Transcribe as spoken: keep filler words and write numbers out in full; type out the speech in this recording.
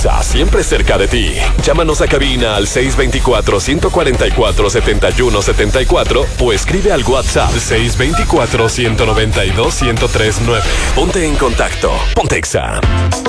Exa, siempre cerca de ti. Llámanos a cabina al seis dos cuatro, uno cuatro cuatro, siete uno siete cuatro o escribe al WhatsApp seis dos cuatro, uno nueve dos, uno cero tres nueve. Ponte en contacto. Ponte Exa.